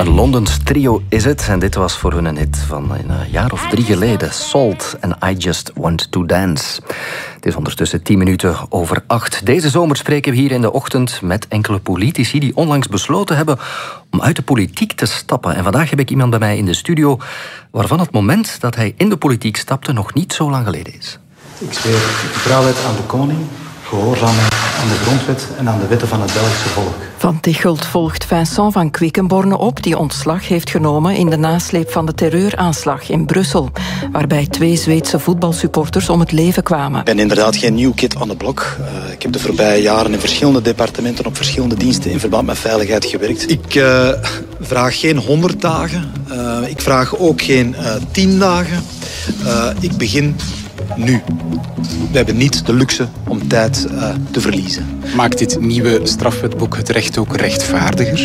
Een Londens trio is het. En dit was voor hun een hit van een jaar of 3 geleden. Salt en I Just Want To Dance. Het is ondertussen 10 minuten over 8. Deze zomer spreken we hier in de ochtend met enkele politici die onlangs besloten hebben om uit de politiek te stappen. En vandaag heb ik iemand bij mij in de studio waarvan het moment dat hij in de politiek stapte nog niet zo lang geleden is. Ik zweer getrouwheid aan de koning, gehoorzaamheid aan de grondwet en aan de wetten van het Belgische volk. Van Tichelt volgt Vincent van Quickenborne op, die ontslag heeft genomen in de nasleep van de terreuraanslag in Brussel, waarbij 2 Zweedse voetbalsupporters om het leven kwamen. Ik ben inderdaad geen new kid on the block. Ik heb de voorbije jaren in verschillende departementen op verschillende diensten in verband met veiligheid gewerkt. Ik vraag geen 100 dagen. Ik vraag ook geen 10 dagen. Ik begin nu. We hebben niet de luxe om tijd te verliezen. Maakt dit nieuwe strafwetboek het recht ook rechtvaardiger?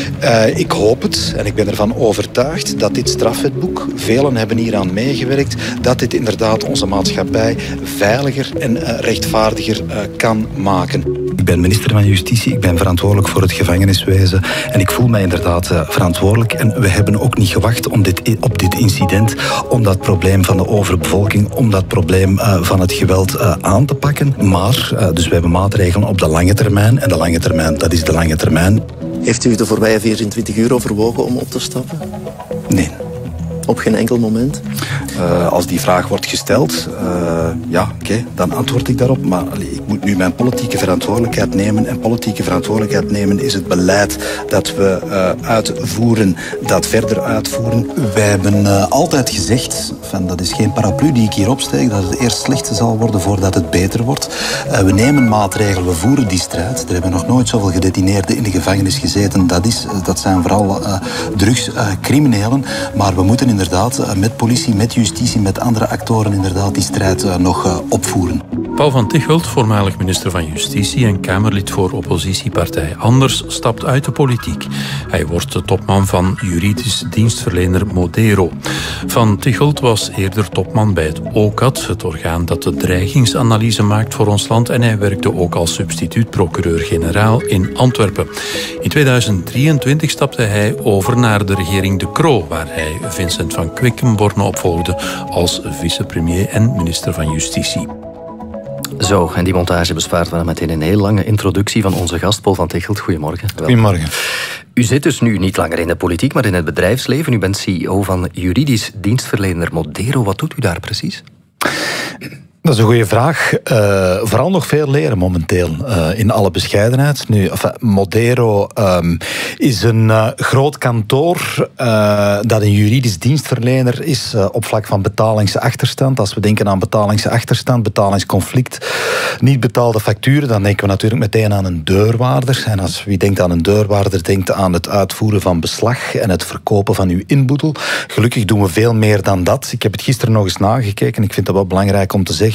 Ik hoop het en ik ben ervan overtuigd dat dit strafwetboek, velen hebben hieraan meegewerkt, dat dit inderdaad onze maatschappij veiliger en rechtvaardiger kan maken. Ik ben minister van Justitie, ik ben verantwoordelijk voor het gevangeniswezen en ik voel mij inderdaad verantwoordelijk. En we hebben ook niet gewacht op dit incident, om dat probleem van de overbevolking, om dat probleem van het geweld aan te pakken. Maar, dus we hebben maatregelen op de lange termijn en de lange termijn, dat is de lange termijn. Heeft u de voorbije 24 uur overwogen om op te stappen? Nee. Op geen enkel moment? Als die vraag wordt gesteld, ja, oké, dan antwoord ik daarop. Maar ik moet nu mijn politieke verantwoordelijkheid nemen. En politieke verantwoordelijkheid nemen is het beleid dat we uitvoeren, dat verder uitvoeren. Wij hebben altijd gezegd, dat is geen paraplu die ik hier opsteek, dat het eerst slechter zal worden voordat het beter wordt. We nemen maatregelen, we voeren die strijd. Er hebben nog nooit zoveel gedetineerden in de gevangenis gezeten. Dat zijn vooral drugscriminelen. Maar we moeten inderdaad met politie, met justitie, met andere actoren inderdaad die strijd nog opvoeren. Paul van Tichelt, voormalig minister van Justitie en Kamerlid voor oppositiepartij Anders, stapt uit de politiek. Hij wordt de topman van juridisch dienstverlener Modero. Van Tichelt was eerder topman bij het OCAD, het orgaan dat de dreigingsanalyse maakt voor ons land, en hij werkte ook als substituut-procureur-generaal in Antwerpen. In 2023 stapte hij over naar de regering De Croo, waar hij Vincent van Quickenborne opvolgde als vicepremier en minister van Justitie. Zo, en die montage bespaart wel meteen een heel lange introductie van onze gast Paul van Tichelt. Goedemorgen. Goedemorgen. U zit dus nu niet langer in de politiek, maar in het bedrijfsleven. U bent CEO van juridisch dienstverlener Modero. Wat doet u daar precies? Dat is een goede vraag. Vooral nog veel leren momenteel, in alle bescheidenheid. Nu, Modero is een groot kantoor dat een juridisch dienstverlener is op vlak van betalingsachterstand. Als we denken aan betalingsachterstand, betalingsconflict, niet betaalde facturen, dan denken we natuurlijk meteen aan een deurwaarder. En als wie denkt aan een deurwaarder, denkt aan het uitvoeren van beslag en het verkopen van uw inboedel. Gelukkig doen we veel meer dan dat. Ik heb het gisteren nog eens nagekeken. Ik vind dat wel belangrijk om te zeggen.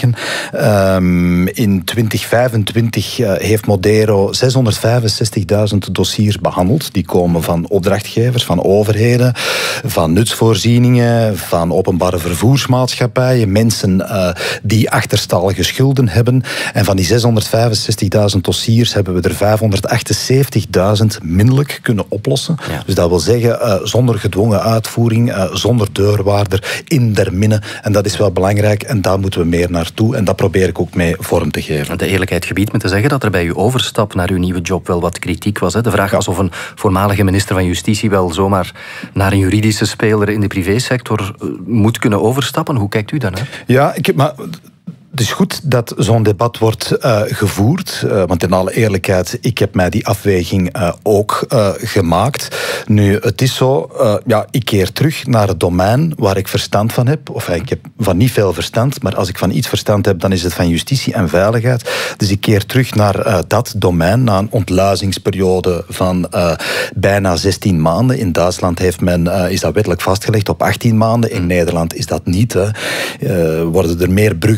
In 2025 heeft Modero 665.000 dossiers behandeld. Die komen van opdrachtgevers, van overheden, van nutsvoorzieningen, van openbare vervoersmaatschappijen, mensen die achterstallige schulden hebben. En van die 665.000 dossiers hebben we er 578.000 middelijk kunnen oplossen. Ja. Dus dat wil zeggen, zonder gedwongen uitvoering, zonder deurwaarder, in der minne. En dat is wel belangrijk en daar moeten we meer naartoe. En dat probeer ik ook mee vorm te geven. De eerlijkheid gebiedt me te zeggen dat er bij uw overstap naar uw nieuwe job wel wat kritiek was. Hè? De vraag was of een voormalige minister van Justitie wel zomaar naar een juridische speler in de privésector moet kunnen overstappen. Hoe kijkt u daarnaar? Ja, het is goed dat zo'n debat wordt gevoerd, want in alle eerlijkheid, ik heb mij die afweging ook gemaakt. Nu, het is zo, ik keer terug naar het domein waar ik verstand van heb. Of ik heb van niet veel verstand, maar als ik van iets verstand heb, dan is het van justitie en veiligheid. Dus ik keer terug naar dat domein, na een ontluizingsperiode van bijna 16 maanden. In Duitsland is dat wettelijk vastgelegd op 18 maanden. In Nederland is dat niet. Worden er meer bruggen gemaakt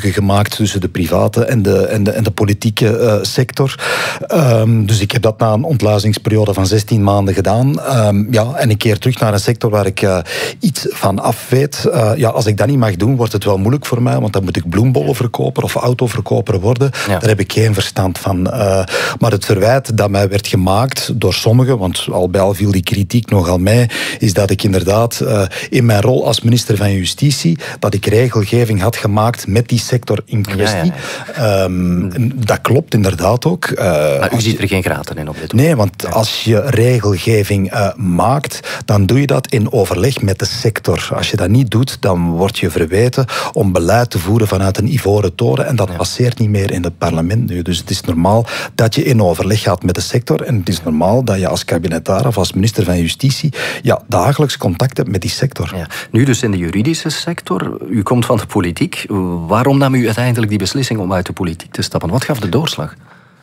gemaakt tussen de private en de politieke sector. Dus ik heb dat na een ontluizingsperiode van 16 maanden gedaan. En een keer terug naar een sector waar ik iets van af weet. Als ik dat niet mag doen, wordt het wel moeilijk voor mij, want dan moet ik bloembollenverkoper of autoverkoper worden. Ja. Daar heb ik geen verstand van. Maar het verwijt dat mij werd gemaakt door sommigen, want al bij al viel die kritiek nogal mee, is dat ik inderdaad in mijn rol als minister van Justitie, dat ik regelgeving had gemaakt met die sector in kwestie. Dat klopt inderdaad ook. Maar u ziet er geen graten in op dit moment? Nee, want als je regelgeving maakt, dan doe je dat in overleg met de sector. Als je dat niet doet, dan word je verweten om beleid te voeren vanuit een ivoren toren en dat passeert niet meer in het parlement nu. Dus het is normaal dat je in overleg gaat met de sector en het is normaal dat je als kabinetaar of als minister van Justitie dagelijks contact hebt met die sector. Ja. Nu dus in de juridische sector, u komt van de politiek. Waarom nam u uiteindelijk die beslissing om uit de politiek te stappen? Wat gaf de doorslag?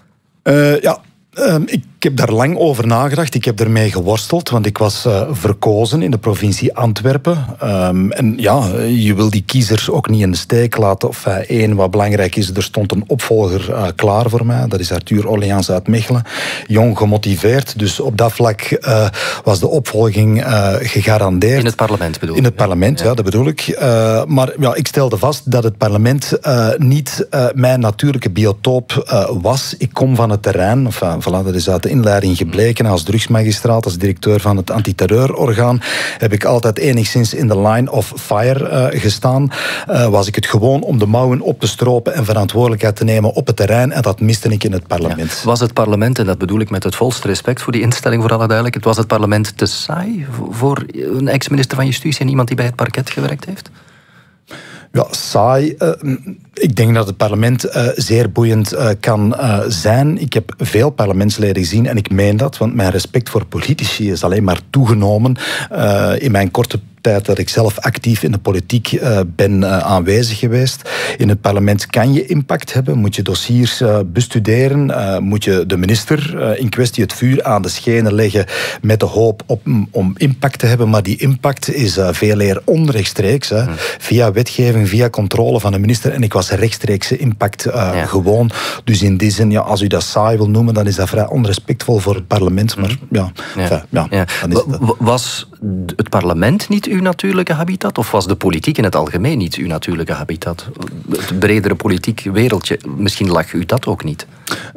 Ik heb daar lang over nagedacht. Ik heb ermee geworsteld, want ik was verkozen in de provincie Antwerpen. Je wil die kiezers ook niet in de steek laten. Wat belangrijk is, er stond een opvolger klaar voor mij. Dat is Arthur Orleans uit Mechelen. Jong, gemotiveerd. Dus op dat vlak was de opvolging gegarandeerd. In het parlement bedoel ik? In het parlement, ja dat bedoel ik. Maar ik stelde vast dat het parlement niet mijn natuurlijke biotoop was. Ik kom van het terrein. Dat is uit de inleiding gebleken. Als drugsmagistraat, als directeur van het antiterreurorgaan, heb ik altijd enigszins in de line of fire gestaan. Was ik het gewoon om de mouwen op te stropen en verantwoordelijkheid te nemen op het terrein. En dat miste ik in het parlement. Ja, was het parlement, en dat bedoel ik met het volste respect voor die instelling, voor alle duidelijkheid, was het parlement te saai voor een ex-minister van Justitie en iemand die bij het parket gewerkt heeft? Ja, saai. Ik denk dat het parlement zeer boeiend kan zijn. Ik heb veel parlementsleden gezien en ik meen dat, want mijn respect voor politici is alleen maar toegenomen in mijn korte tijd dat ik zelf actief in de politiek ben aanwezig geweest. In het parlement kan je impact hebben, moet je dossiers bestuderen, moet je de minister in kwestie het vuur aan de schenen leggen met de hoop om impact te hebben, maar die impact is veel eer onrechtstreeks, via wetgeving, via controle van de minister, en ik was rechtstreekse impact gewoon. Dus in die zin, als u dat saai wil noemen, dan is dat vrij onrespectvol voor het parlement, maar dan is was het parlement niet uw natuurlijke habitat? Of was de politiek in het algemeen niet uw natuurlijke habitat? Het bredere politiek wereldje, misschien lag u dat ook niet?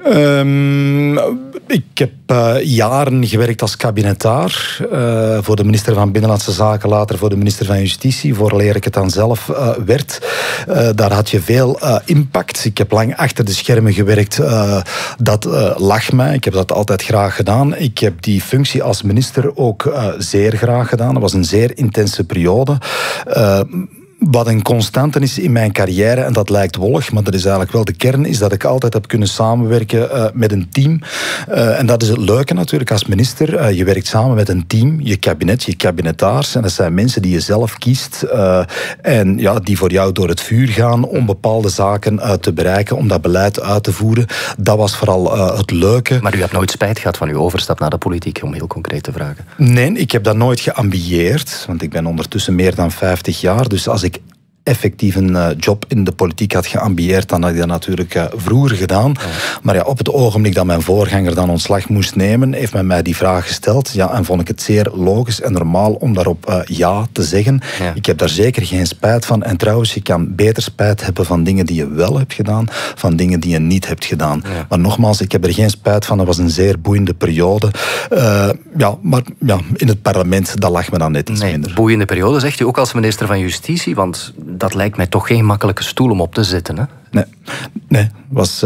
Ik heb jaren gewerkt als kabinetaar voor de minister van Binnenlandse Zaken, later voor de minister van Justitie, vooraleer ik het dan zelf werd. Daar had je veel impact. Ik heb lang achter de schermen gewerkt. Dat lag mij. Ik heb dat altijd graag gedaan. Ik heb die functie als minister ook zeer graag gedaan. Dat was een zeer intense periode. Wat een constante is in mijn carrière, en dat lijkt wollig, maar dat is eigenlijk wel de kern, is dat ik altijd heb kunnen samenwerken met een team. En dat is het leuke natuurlijk als minister. Je werkt samen met een team, je kabinet, je kabinetaars. En dat zijn mensen die je zelf kiest. En die voor jou door het vuur gaan om bepaalde zaken te bereiken, om dat beleid uit te voeren. Dat was vooral het leuke. Maar u hebt nooit spijt gehad van uw overstap naar de politiek, om heel concreet te vragen? Nee, ik heb dat nooit geambieerd. Want ik ben ondertussen meer dan 50 jaar. Dus als ik effectief een job in de politiek had geambieerd, dan had ik dat natuurlijk vroeger gedaan. Ja. Maar op het ogenblik dat mijn voorganger dan ontslag moest nemen, heeft men mij die vraag gesteld. En vond ik het zeer logisch en normaal om daarop ja te zeggen. Ja. Ik heb daar zeker geen spijt van. En trouwens, je kan beter spijt hebben van dingen die je wel hebt gedaan, van dingen die je niet hebt gedaan. Ja. Maar nogmaals, ik heb er geen spijt van. Dat was een zeer boeiende periode. Maar in het parlement, dat lag me dan net iets minder. Boeiende periode, zegt u ook als minister van Justitie, want dat lijkt mij toch geen makkelijke stoel om op te zitten, hè? Nee. Was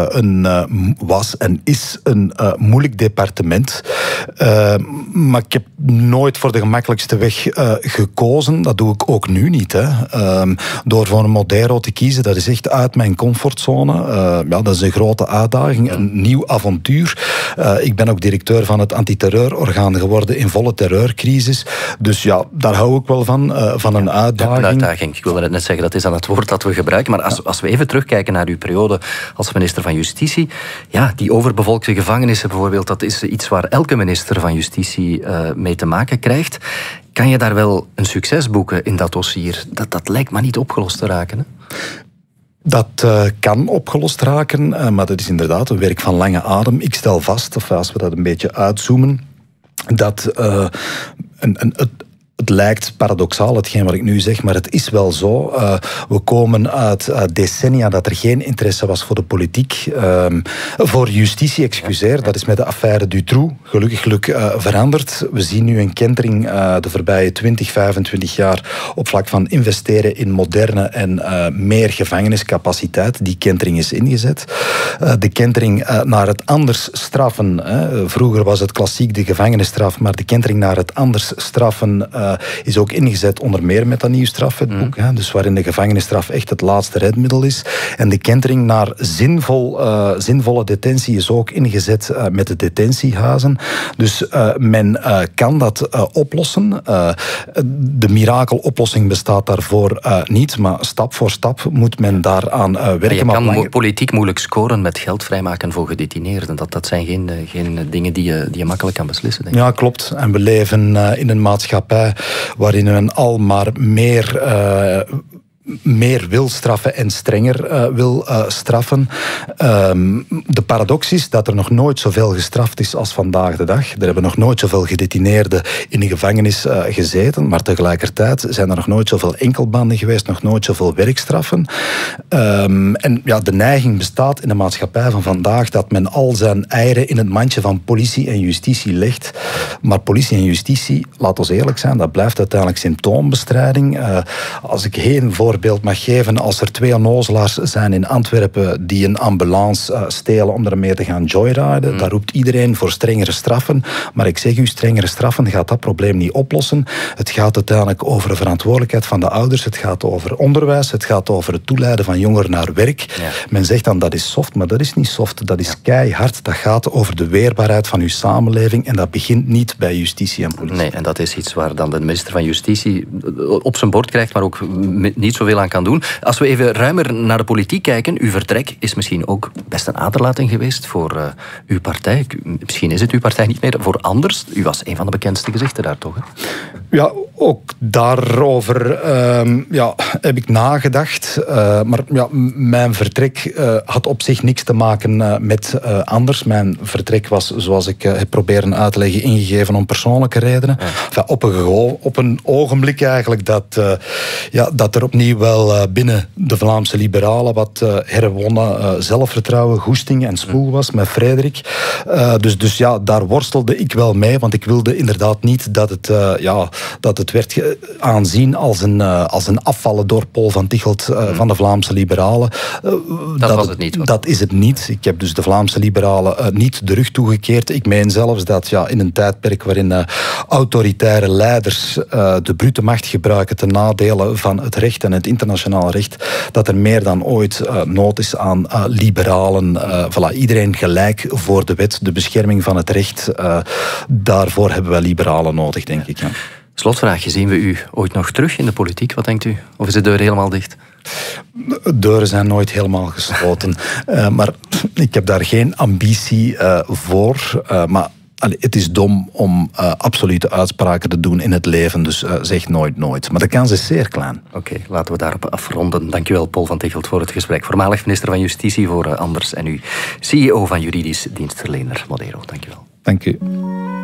en is een moeilijk departement. Maar ik heb nooit voor de gemakkelijkste weg gekozen. Dat doe ik ook nu niet. Door voor een Modero te kiezen, dat is echt uit mijn comfortzone. Dat is een grote uitdaging, een nieuw avontuur. Ik ben ook directeur van het antiterreurorgaan geworden in volle terreurcrisis. Dus daar hou ik wel van een uitdaging. Een uitdaging, ik wilde net zeggen, dat is dan het woord dat we gebruiken. Maar als we even terugkijken naar uw periode als minister van Justitie, die overbevolkte gevangenissen bijvoorbeeld, dat is iets waar elke minister van Justitie mee te maken krijgt. Kan je daar wel een succes boeken in dat dossier? Dat lijkt maar niet opgelost te raken, hè? Dat kan opgelost raken, maar dat is inderdaad een werk van lange adem. Ik stel vast, of als we dat een beetje uitzoomen, dat het lijkt paradoxaal, hetgeen wat ik nu zeg, maar het is wel zo. We komen uit decennia dat er geen interesse was voor de politiek. Voor justitie, excuseer. Dat is met de affaire Dutroux gelukkig veranderd. We zien nu een kentering de voorbije 20, 25 jaar op vlak van investeren in moderne en meer gevangeniscapaciteit. Die kentering is ingezet. De kentering naar het anders straffen. Vroeger was het klassiek de gevangenisstraf, maar de kentering naar het anders straffen is ook ingezet onder meer met dat nieuw strafwetboek. Dus waarin de gevangenisstraf echt het laatste redmiddel is. En de kentering naar zinvolle detentie is ook ingezet met de detentiehuizen. Dus men kan dat oplossen. De mirakeloplossing bestaat daarvoor niet, maar stap voor stap moet men daaraan werken. Je kan politiek moeilijk scoren met geld vrijmaken voor gedetineerden. Dat zijn geen dingen die je makkelijk kan beslissen, denk ik. Ja, klopt. En we leven in een maatschappij waarin men al maar meer wil straffen en strenger wil straffen. De paradox is dat er nog nooit zoveel gestraft is als vandaag de dag. Er hebben nog nooit zoveel gedetineerden in de gevangenis gezeten, maar tegelijkertijd zijn er nog nooit zoveel enkelbanden geweest, nog nooit zoveel werkstraffen. En ja, de neiging bestaat in de maatschappij van vandaag dat men al zijn eieren in het mandje van politie en justitie legt. Maar politie en justitie, laat ons eerlijk zijn, dat blijft uiteindelijk symptoombestrijding. Als ik geen voorbeeld mag geven, als er 2 onnozelaars zijn in Antwerpen die een ambulance stelen om ermee te gaan joyriden, daar roept iedereen voor strengere straffen. Maar ik zeg u, strengere straffen gaat dat probleem niet oplossen. Het gaat uiteindelijk over de verantwoordelijkheid van de ouders, het gaat over onderwijs, het gaat over het toeleiden van jongeren naar werk. Ja. Men zegt dan dat is soft, maar dat is niet soft, dat is keihard. Dat gaat over de weerbaarheid van uw samenleving en dat begint niet bij justitie en politie. Nee, en dat is iets waar dan de minister van Justitie op zijn bord krijgt, maar ook niet zoveel aan kan doen. Als we even ruimer naar de politiek kijken, uw vertrek is misschien ook best een aderlating geweest voor uw partij. Misschien is het uw partij niet meer, voor Anders. U was een van de bekendste gezichten daar toch? Hè? Ja, ook daarover heb ik nagedacht. Maar ja, mijn vertrek had op zich niks te maken met Anders. Mijn vertrek was, zoals ik heb proberen uit te leggen, ingegeven om persoonlijke redenen. Ja. Enfin, op een ogenblik eigenlijk dat er opnieuw wel binnen de Vlaamse liberalen wat herwonnen zelfvertrouwen, goesting en spoel was met Frederik. Dus ja, daar worstelde ik wel mee, want ik wilde inderdaad niet dat het werd aanzien als een afvallen door Paul van Tichelt van de Vlaamse liberalen. Dat was het niet. Dat is het niet. Ik heb dus de Vlaamse liberalen niet de rug toegekeerd. Ik meen zelfs dat in een tijdperk waarin autoritaire leiders de brute macht gebruiken ten nadele van het recht en het internationaal recht, dat er meer dan ooit nood is aan liberalen. Iedereen gelijk voor de wet, de bescherming van het recht. Daarvoor hebben wij liberalen nodig, denk ik. Ja. Slotvraagje, zien we u ooit nog terug in de politiek? Wat denkt u? Of is de deur helemaal dicht? Deuren zijn nooit helemaal gesloten. Maar ik heb daar geen ambitie voor. Maar het is dom om absolute uitspraken te doen in het leven. Dus zeg nooit nooit. Maar de kans is zeer klein. Oké, laten we daarop afronden. Dankjewel, Paul van Tichelt, voor het gesprek. Voormalig minister van Justitie voor Anders en nu CEO van juridisch dienstverlener Modero. Dankjewel. Dank u.